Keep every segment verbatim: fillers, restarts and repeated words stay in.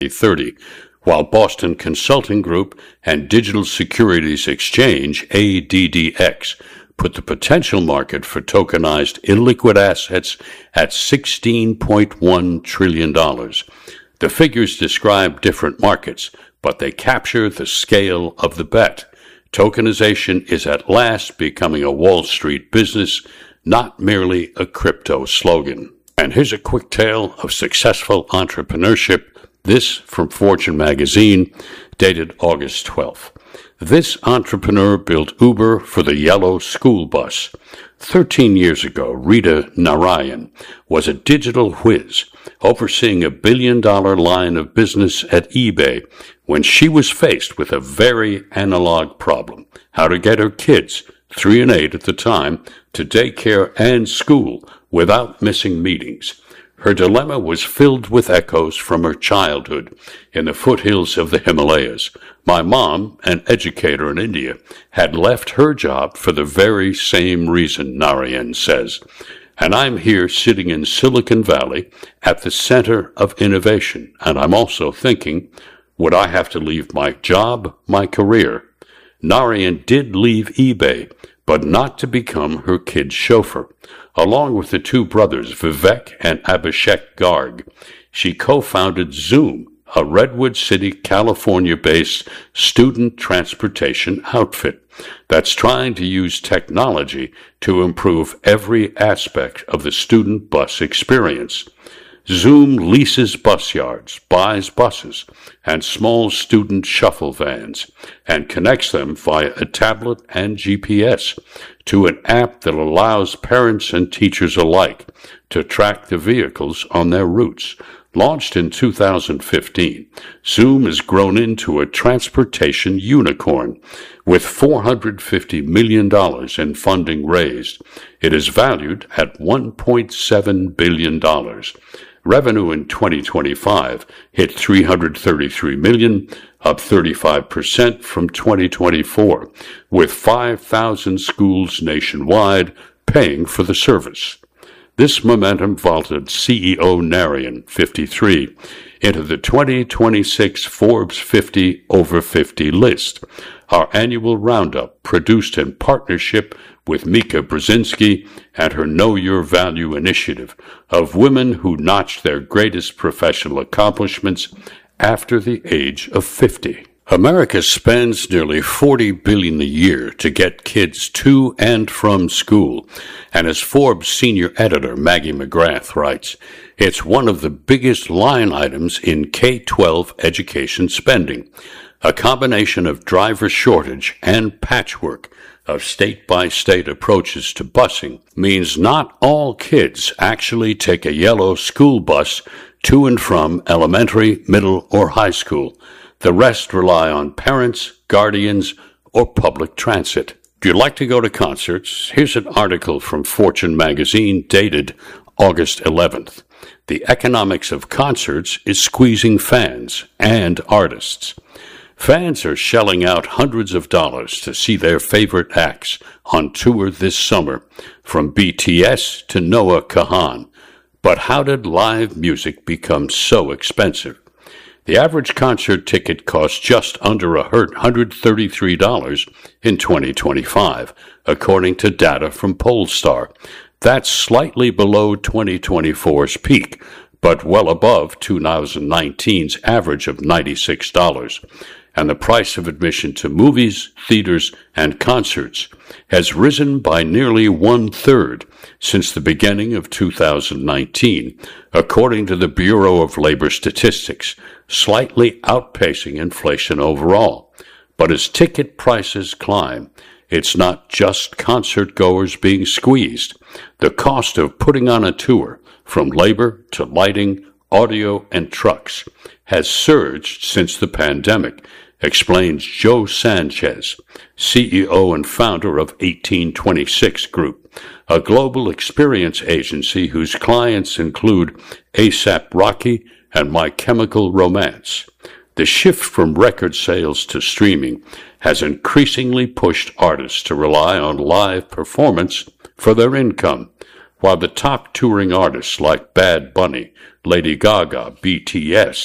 thirty, while Boston Consulting Group and Digital Securities Exchange, A D D X, put the potential market for tokenized illiquid assets at sixteen point one trillion dollars. The figures describe different markets, but they capture the scale of the bet. Tokenization is at last becoming a Wall Street business, not merely a crypto slogan. And here's a quick tale of successful entrepreneurship, this from Fortune magazine, dated August twelfth. This entrepreneur built Uber for the yellow school bus. Thirteen years ago, Rita Narayan was a digital whiz, overseeing a billion-dollar line of business at eBay when she was faced with a very analog problem: how to get her kids, three and eight at the time, to daycare and school without missing meetings. Her dilemma was filled with echoes from her childhood in the foothills of the Himalayas. My mom, an educator in India, had left her job for the very same reason, Narayan says. And I'm here sitting in Silicon Valley at the center of innovation. And I'm also thinking, would I have to leave my job, my career? Narayan did leave eBay, but not to become her kid's chauffeur. Along with the two brothers, Vivek and Abhishek Garg, she co-founded Zoom, a Redwood City, California-based student transportation outfit that's trying to use technology to improve every aspect of the student bus experience. Zoom leases bus yards, buys buses, and small student shuttle vans, and connects them via a tablet and G P S to an app that allows parents and teachers alike to track the vehicles on their routes. Launched in two thousand fifteen, Zoom has grown into a transportation unicorn. With four hundred fifty million dollars in funding raised, it is valued at one point seven billion dollars. Revenue in twenty twenty-five hit three hundred thirty-three million dollars, up thirty-five percent from twenty twenty-four, with five thousand schools nationwide paying for the service. This momentum vaulted C E O Narayan, fifty-three, into the twenty twenty-six Forbes fifty over fifty list. Our annual roundup, produced in partnership with Mika Brzezinski and her Know Your Value initiative, of women who notched their greatest professional accomplishments after the age of fifty. America spends nearly forty billion dollars a year to get kids to and from school, and as Forbes senior editor Maggie McGrath writes, it's one of the biggest line items in K twelve education spending. A combination of driver shortage and patchwork of state-by-state approaches to busing means not all kids actually take a yellow school bus to and from elementary, middle, or high school. The rest rely on parents, guardians, or public transit. If you'd like to go to concerts, here's an article from Fortune magazine dated August eleventh. The economics of concerts is squeezing fans and artists. Fans are shelling out hundreds of dollars to see their favorite acts on tour this summer, from B T S to Noah Kahan. But how did live music become so expensive? The average concert ticket costs just under one hundred thirty-three dollars in twenty twenty-five, according to data from Pollstar. That's slightly below twenty twenty-four's peak, but well above two thousand nineteen's average of ninety-six dollars. And the price of admission to movies, theaters, and concerts has risen by nearly one-third since the beginning of two thousand nineteen, according to the Bureau of Labor Statistics, slightly outpacing inflation overall. But as ticket prices climb, it's not just concert-goers being squeezed. The cost of putting on a tour, from labor to lighting, audio, and trucks, has surged since the pandemic, explains Joe Sanchez, C E O and founder of eighteen twenty-six Group, a global experience agency whose clients include A$AP Rocky and My Chemical Romance. The shift from record sales to streaming has increasingly pushed artists to rely on live performance for their income, while the top touring artists like Bad Bunny, Lady Gaga, B T S,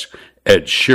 Ed Sheeran